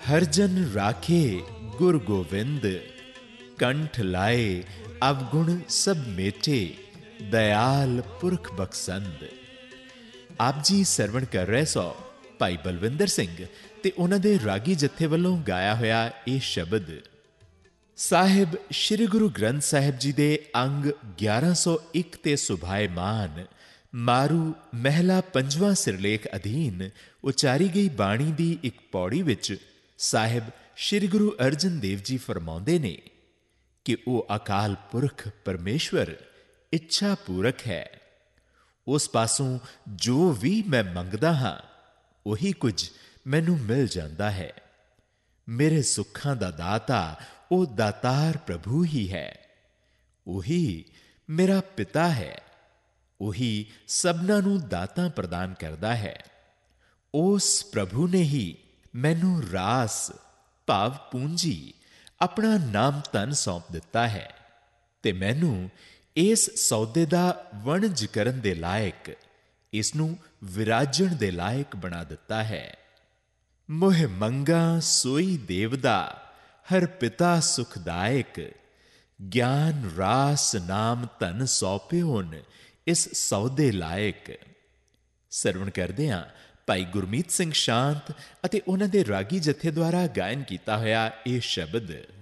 हरजन राखे गुर गोविंद, कंठ लाए अवगुण सब मेटे, दयाल पुरख बख्संद। आप जी सरवण कर रहे सो भाई बलविंदर सिंह ते उन्हां दे रागी जत्थे वल्लों गाया होया ये शब्द। साहिब श्री गुरु ग्रंथ साहिब जी दे अंग 1101 ते सुभाएमान मारू महला पंजवां सिरलेख अधीन उचारी गई बाणी दी एक पौड़ी विच साहिब श्री गुरु अर्जन देव जी फरमाउंदे ने कि वह अकाल पुरख परमेश्वर इच्छा पूरक है। उस पासों जो भी मैं मंगदा हां उही कुछ मैनू मिल जाता है। मेरे सुखां दा दाता ओ दातार प्रभु ही है। उही मेरा पिता है। उही सबना नू दाता प्रदान करदा है। उस प्रभु ने ही मैनू रास भाव पूंजी अपना नाम धन सौंप दिता है ते मैनू इस सौदे दा वणज करन दे लायक, इसनू विराजण दे लायक बना दिता है। मोह मंगा सोई देवदा, हर पिता सुखदायक, ज्ञान रास नाम धन सौंपे होन इस सौदे लायक। सरवण करदे हां भाई गुरमीत सिंह शांत अते उन्हां दे रागी जथे द्वारा गायन कीता होया यह शब्द।